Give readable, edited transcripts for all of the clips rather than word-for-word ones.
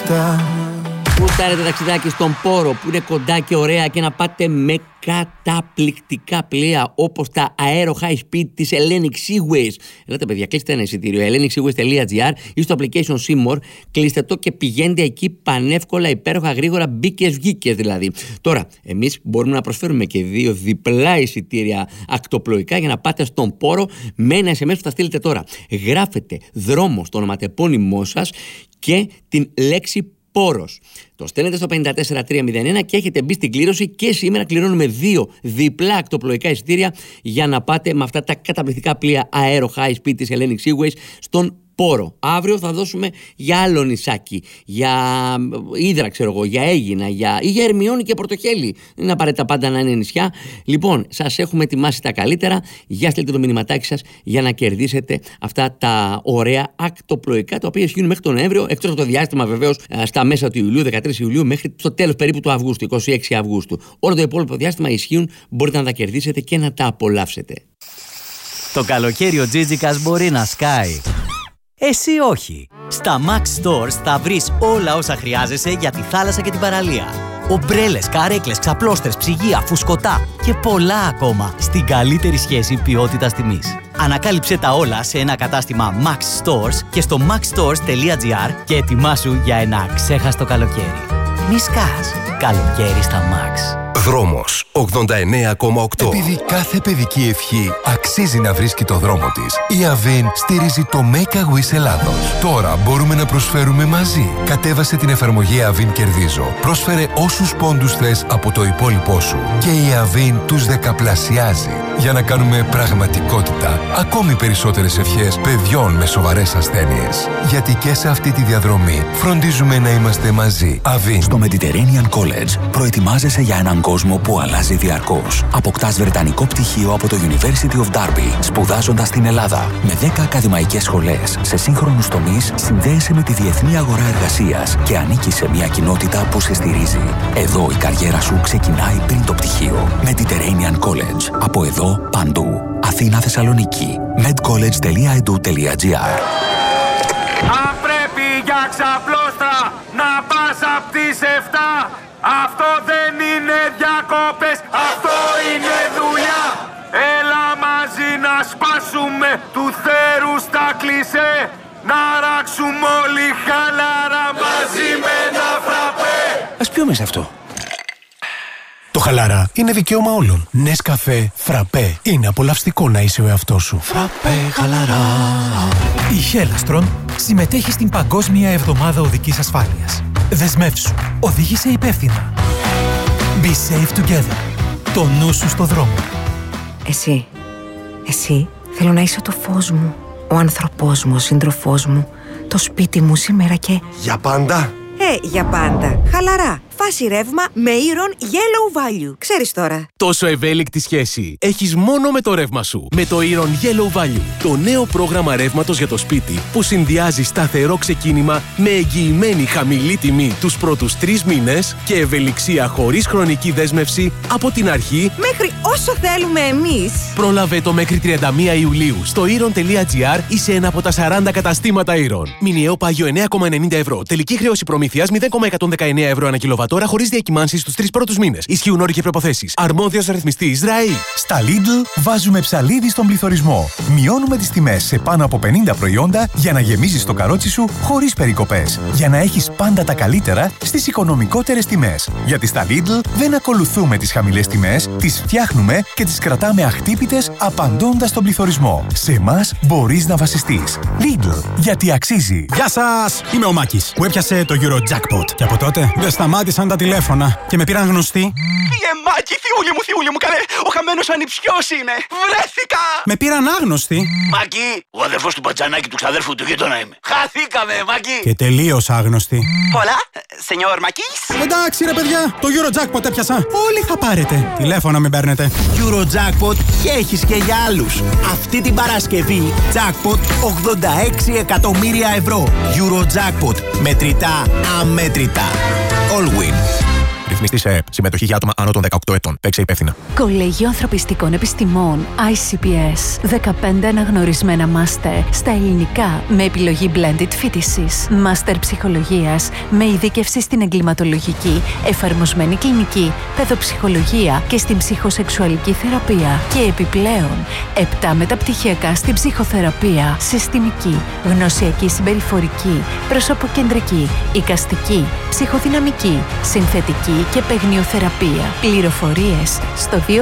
νύχτα. Κουτάρετε ταξιδάκι στον Πόρο που είναι κοντά και ωραία και να πάτε με καταπληκτικά πλοία όπως τα Aero High Speed της Hellenic Seaways. Ελάτε παιδιά, κλείστε ένα εισιτήριο hellenicseaways.gr ή στο application Seymour, κλείστε το και πηγαίνετε εκεί πανεύκολα, υπέροχα, γρήγορα, μπήκες βγήκες δηλαδή. Τώρα, εμείς μπορούμε να προσφέρουμε και 2 διπλά εισιτήρια ακτοπλοϊκά για να πάτε στον Πόρο με ένα SMS που θα στείλετε τώρα. Γράφετε δρόμο στο ονοματεπώνυμό σας και την λέξη Πόρος. Το στέλνετε στο 54301 και έχετε μπει στην κλήρωση και σήμερα κληρώνουμε 2 διπλά ακτοπλοϊκά εισιτήρια για να πάτε με αυτά τα καταπληκτικά πλοία Aero High Speed της Hellenic Seaways στον Πόρο. Αύριο θα δώσουμε για άλλο νησάκι, για Ύδρα ξέρω εγώ, για Αίγινα, ή για Ερμιόνη και Πορτοχέλη. Δεν είναι απαραίτητα πάντα να είναι νησιά. Λοιπόν, σας έχουμε ετοιμάσει τα καλύτερα. Για στείλτε το μηνυματάκι σας για να κερδίσετε αυτά τα ωραία ακτοπλοϊκά, τα οποία ισχύουν μέχρι τον Νοέμβριο, εκτός από το διάστημα βεβαίως στα μέσα του Ιουλίου, 13 Ιουλίου μέχρι το τέλος περίπου του Αυγούστου, 26 Αυγούστου. Όλο το υπόλοιπο διάστημα ισχύουν, μπορείτε να τα κερδίσετε και να τα απολαύσετε. Το καλοκαίρι ο Τζίτζικας μπορεί να σκάει. Εσύ όχι. Στα Max Stores θα βρεις όλα όσα χρειάζεσαι για τη θάλασσα και την παραλία. Ομπρέλες, καρέκλες, ξαπλώστρες, ψυγεία, φουσκωτά και πολλά ακόμα στην καλύτερη σχέση ποιότητας-τιμής. Ανακάλυψε τα όλα σε ένα κατάστημα Max Stores και στο maxstores.gr και ετοιμάσου για ένα αξέχαστο καλοκαίρι. Μη σκάς. Καλοκαίρι στα Max. Δρόμος 89,8. Επειδή κάθε παιδική ευχή αξίζει να βρίσκει το δρόμο της, η Avin στηρίζει το Make a Wish Ελλάδος. Τώρα μπορούμε να προσφέρουμε μαζί. Κατέβασε την εφαρμογή Avin Κερδίζω. Πρόσφερε όσους πόντους θες από το υπόλοιπό σου και η Avin τους δεκαπλασιάζει για να κάνουμε πραγματικότητα ακόμη περισσότερες ευχές παιδιών με σοβαρές ασθένειες. Γιατί και σε αυτή τη διαδρομή φροντίζουμε να είμαστε μαζί. Avin. Στο Mediterranean College προετοιμάζεσαι για έναν κόσμο που αλλάζει διαρκώς. Αποκτάς βρετανικό πτυχίο από το University of Derby, σπουδάζοντας στην Ελλάδα. Με 10 ακαδημαϊκές σχολές σε σύγχρονους τομείς, συνδέεσαι με τη διεθνή αγορά εργασίας και ανήκεις σε μια κοινότητα που σε στηρίζει. Εδώ η καριέρα σου ξεκινάει πριν το πτυχίο. Mediterranean College. Από εδώ, παντού. Αθήνα, Θεσσαλονίκη. medcollege.edu.gr. Αν πρέπει για ξαπλώστρα να πας απ' τις 7, αυτό δεν είναι διακόπες, αυτό είναι δουλειά. Έλα μαζί να σπάσουμε του θέρου στα κλισέ, να ράξουμε όλοι χαλάρα μαζί με ένα φραπέ. Ας πιούμε σε αυτό. Το χαλαρά είναι δικαίωμα όλων. Νεσκαφέ Φραπέ. Είναι απολαυστικό να είσαι ο εαυτός σου. Φραπέ χαλαρά. Η Hellastron συμμετέχει στην Παγκόσμια Εβδομάδα Οδικής Ασφάλειας. Δεσμεύσου. Οδήγησε υπεύθυνα. Be safe together. Το νου σου στο δρόμο. Εσύ θέλω να είσαι το φως μου, ο άνθρωπός μου, ο σύντροφός μου, το σπίτι μου σήμερα και... Για πάντα. Για πάντα. Χαλαρά. Φάση ρεύμα με Iron Yellow Value. Ξέρεις τώρα. Τόσο ευέλικτη σχέση έχεις μόνο με το ρεύμα σου. Με το Iron Yellow Value. Το νέο πρόγραμμα ρεύματος για το σπίτι που συνδυάζει σταθερό ξεκίνημα με εγγυημένη χαμηλή τιμή τους πρώτους 3 μήνες και ευελιξία χωρίς χρονική δέσμευση από την αρχή μέχρι όσο θέλουμε εμείς. Πρόλαβε το μέχρι 31 Ιουλίου στο iron.gr ή σε ένα από τα 40 καταστήματα Iron. Μηνιαίο πάγιο 9,90 ευρώ. Τελική χρέωση προμήθειας 0,119 ευρώ ανά κιλοβατόρα χωρίς διακυμάνσεις στους 3 πρώτους μήνες. Ισχύουν όροι και προϋποθέσεις. Αρμόδιος ρυθμιστής ΡΑΗ. Στα Lidl βάζουμε ψαλίδι στον πληθωρισμό. Μειώνουμε τις τιμές σε πάνω από 50 προϊόντα για να γεμίζεις το καρότσι σου χωρίς περικοπές. Για να έχεις πάντα τα καλύτερα στις οικονομικότερες τιμές. Γιατί στα Lidl δεν ακολουθούμε τις χαμηλές τιμές, τις φτιάχνουμε και τις κρατάμε αχτύπητες απαντώντας στον πληθωρισμό. Σε εμάς μπορείς να βασιστείς. Lidl, γιατί αξίζει. Γεια σας! Είμαι ο Μάκης που έπιασε το Eurojackpot. Και από τότε δεν σταμάτησαν τα τηλέφωνα και με πήραν γνωστοί. Μάκη, θιούλη μου, καλέ! Ο χαμένος ανιψιός είναι! Βρέθηκα! Με πήραν άγνωστοι. Μάκη, ο αδερφός του μπατζανάκι του ξαδέρφου του γείτονα είμαι. Χαθήκαμε, Μάκη! Και τελείως άγνωστοι. Πολλά, σενιόρ Μάκης. Εντάξει ρε παιδιά, το Eurojackpot έπιασα. Όλοι θα πάρετε. Τηλέφωνα μην παίρνετε. Eurojackpot και έχεις και για άλλους. Αυτή την Παρασκευή, jackpot 86 εκατομμύρια ευρώ. Eurojackpot. Μετρητά, αμέτρητα. All win. Ρυθμιστή σε ΕΕΠ. Συμμετοχή για άτομα άνω των 18 ετών. Παίξε υπεύθυνα. Κολέγιο Ανθρωπιστικών Επιστημών ICPS. 15 αναγνωρισμένα μάστερ στα ελληνικά με επιλογή blended φοιτησης. Μάστερ ψυχολογίας με ειδίκευση στην εγκληματολογική, εφαρμοσμένη κλινική, παιδοψυχολογία και στην ψυχοσεξουαλική θεραπεία. Και επιπλέον 7 μεταπτυχιακά στην ψυχοθεραπεία, συστημική, γνωσιακή συμπεριφορική, προσωποκεντρική, εικαστική, ψυχοδυναμική, συνθετική και παιγνιοθεραπεία. Πληροφορίες στο 210 645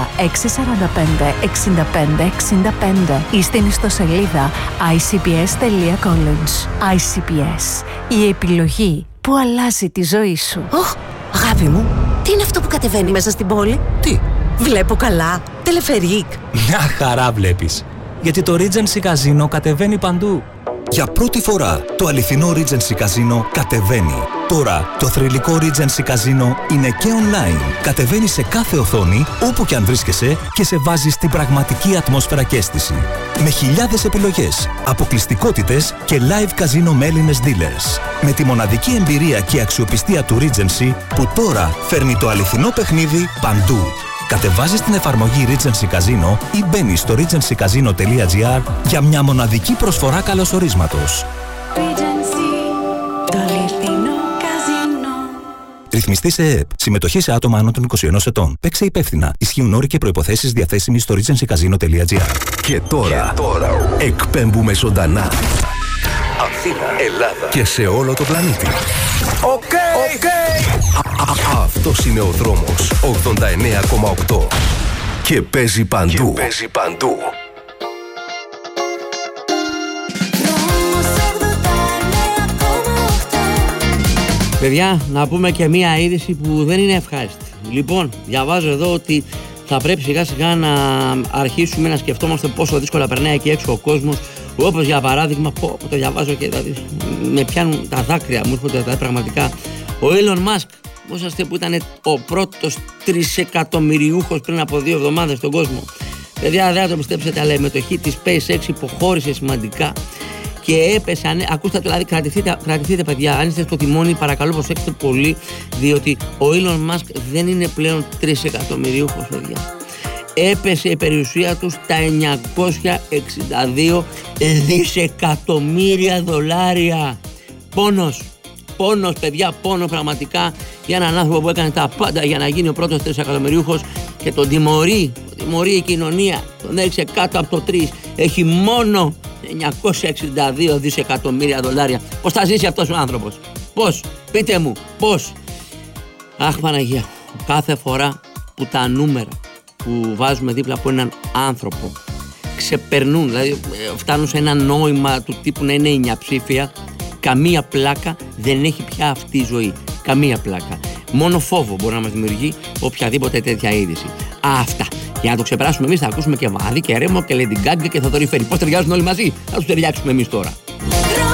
65 65 ή στην ιστοσελίδα icps.college. ICPS. Η επιλογή που αλλάζει τη ζωή σου. Αγάπη μου, τι είναι αυτό που κατεβαίνει μέσα στην πόλη? Τι? Βλέπω καλά. Τελεφερίκ. Μια χαρά βλέπεις. Γιατί το Regency Casino κατεβαίνει παντού. Για πρώτη φορά, το αληθινό Regency Casino κατεβαίνει. Τώρα, το θρυλικό Regency Casino είναι και online. Κατεβαίνει σε κάθε οθόνη, όπου και αν βρίσκεσαι, και σε βάζει στην πραγματική ατμόσφαιρα και αίσθηση. Με χιλιάδες επιλογές, αποκλειστικότητες και live casino με Έλληνες dealers. Με τη μοναδική εμπειρία και αξιοπιστία του Regency, που τώρα φέρνει το αληθινό παιχνίδι παντού. Κατεβάζεις την εφαρμογή Regency Casino ή μπαίνεις στο regencycasino.gr για μια μοναδική προσφορά καλωσορίσματος. Ρυθμιστή σε ΕΕΠ. Συμμετοχή σε άτομα άνω των 21 ετών. Παίξε υπεύθυνα. Ισχύουν όροι και προϋποθέσεις διαθέσιμοι στο regencycasino.gr. Και τώρα εκπέμπουμε ζωντανά. Αθήνα, Ελλάδα και σε όλο το πλανήτη. Αυτός είναι ο δρόμος 89,8 και παίζει παντού. Παιδιά, να πούμε και μία είδηση που δεν είναι ευχάριστη. Λοιπόν, διαβάζω εδώ ότι θα πρέπει σιγά σιγά να αρχίσουμε να σκεφτόμαστε πόσο δύσκολα περνάει εκεί έξω ο κόσμος. Όπως για παράδειγμα, το διαβάζω και δηλαδή, με πιάνουν τα δάκρυα μου, έρχονται πραγματικά. Ο Elon Musk, είσαστε που ήταν ο πρώτος 3 εκατομμυριούχος πριν από 2 εβδομάδες στον κόσμο. Παιδιά, δεν θα το πιστέψετε, αλλά η μετοχή της SpaceX υποχώρησε σημαντικά και έπεσαν. Ακούστε, δηλαδή, κρατηθείτε παιδιά. Αν είστε στο τιμόνι, παρακαλώ προσέξτε πολύ, διότι ο Elon Musk δεν είναι πλέον 3 εκατομμυριούχος, παιδιά. Έπεσε η περιουσία του στα 962 δισεκατομμύρια δολάρια. Πόνος, παιδιά, πόνο πραγματικά για έναν άνθρωπο που έκανε τα πάντα για να γίνει ο πρώτος 3 εκατομμυριούχος και τον τιμωρεί η κοινωνία, τον έριξε κάτω από το 3. Έχει μόνο 962 δισεκατομμύρια δολάρια. Πώς θα ζήσει αυτός ο άνθρωπος? Πώς? Πείτε μου, πώς? Αχ, Παναγία, κάθε φορά που τα νούμερα που βάζουμε δίπλα από έναν άνθρωπο ξεπερνούν, δηλαδή φτάνουν σε ένα νόημα του τύπου να είναι εννιαψήφια, καμία πλάκα δεν έχει πια αυτή η ζωή. Καμία πλάκα. Μόνο φόβο μπορεί να μας δημιουργεί οποιαδήποτε τέτοια είδηση. Αυτά. Για να το ξεπεράσουμε εμείς θα ακούσουμε και Βάδη και Ρέμο και Lady Gaga και θα το ρηφέρει. Πώς ταιριάζουν όλοι μαζί? Θα τους ταιριάξουμε εμείς τώρα.